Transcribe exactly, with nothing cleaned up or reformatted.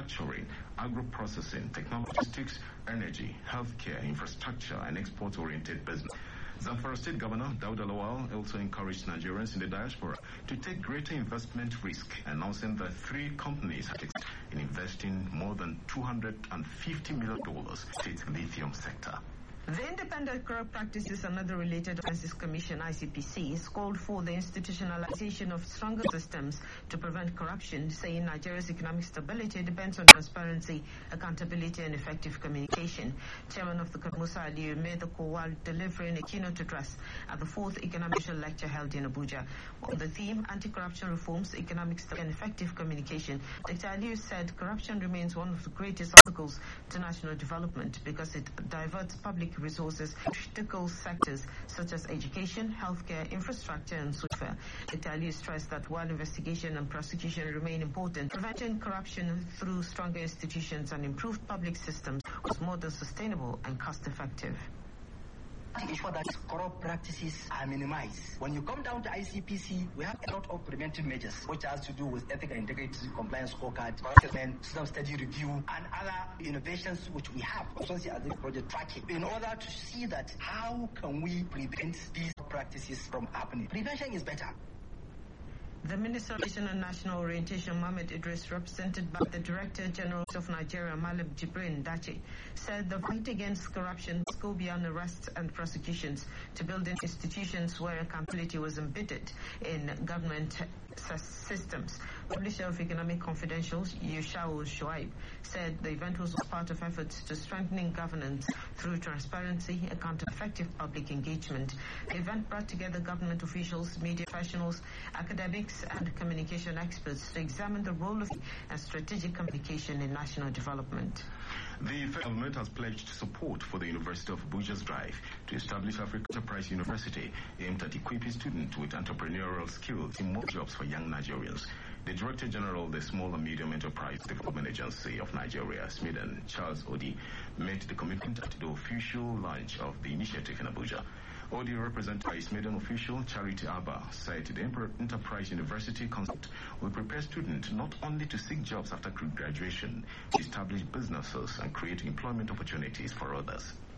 manufacturing, agro-processing, technologistics, energy, healthcare, infrastructure, and export-oriented business. Zamfara State Governor Dauda Lawal also encouraged Nigerians in the diaspora to take greater investment risk, announcing that three companies have in investing more than two hundred fifty million dollars in its lithium sector. The Independent Corrupt Practices and Other Related Offences Commission, I C P C, has called for the institutionalization of stronger systems to prevent corruption, saying Nigeria's economic stability depends on transparency, accountability, and effective communication. Chairman of the Musa Aliyu made the call while delivering a keynote address at the fourth Economic Lecture held in Abuja. On the theme, anti-corruption reforms, economic stability, and effective communication, Doctor Aliyu said corruption remains one of the greatest obstacles to national development because it diverts public resources in critical sectors such as education, healthcare, infrastructure, and welfare. Doctor Aliyu stressed that while investigation and prosecution remain important, preventing corruption through stronger institutions and improved public systems was more than sustainable and cost-effective. To ensure that corrupt practices are minimized. When you come down to I C P C, we have a lot of preventive measures, which has to do with ethical integrity, compliance scorecard, assessment, system study review, and other innovations which we have, associated as the project tracking, in order to see that how can we prevent these practices from happening. Prevention is better. The Minister of Education and National Orientation, Mohammed Idris, represented by the Director General of Nigeria, Malam Jibrin Dache, said the fight against corruption must go beyond arrests and prosecutions to building institutions where accountability was embedded in government systems. Publisher of Economic Confidentials, Yushau Shoaib, said the event was part of efforts to strengthening governance through transparency, account effective public engagement. The event brought together government officials, media professionals, academics, and communication experts to examine the role of and strategic communication in national development. The federal government has pledged support for the University of Abuja's drive to establish Africa Enterprise University, aimed at equipping students with entrepreneurial skills in more jobs for young Nigerians. The Director General of the Small and Medium Enterprise Development Agency of Nigeria, SMEDEN, Charles Odi, made the commitment at the official launch of the initiative in Abuja. Odi, represented by SMEDEN official Charity Abba, said the Enterprise University concept will prepare students not only to seek jobs after graduation, to establish businesses and create employment opportunities for others.